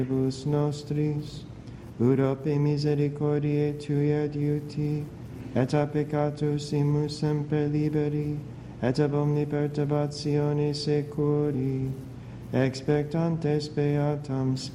Bus nostris, urope misericordiae Tui adiuti, et a peccatusimus semper liberi, et ab omni perturbatione securi, expectantes beatam